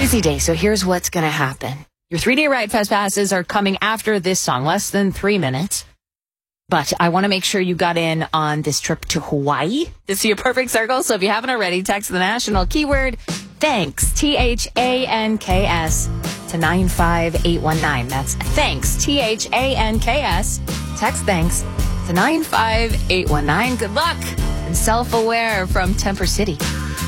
Busy day, so here's what's going to happen. Your 3-day Ride Fest passes are coming after this song, less than 3 minutes. But I want to make sure you got in on this trip to Hawaii. This is your perfect circle, so if you haven't already, text the national keyword THANKS, THANKS, to 95819. That's thanks, THANKS. Text thanks to 95819. Good luck and self-aware from Temper City.